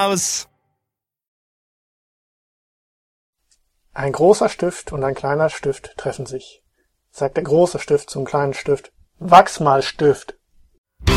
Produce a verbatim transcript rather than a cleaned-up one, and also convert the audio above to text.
aus. Ein großer Stift und ein kleiner Stift treffen sich. Sagt der große Stift zum kleinen Stift: Wachs mal, Stift!